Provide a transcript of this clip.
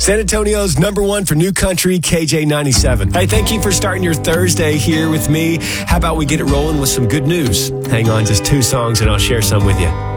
San Antonio's #1 for new country, KJ97. Hey, thank you for starting your Thursday here with me. How about we get it rolling with some good news? Hang on, just 2 songs and I'll share some with you.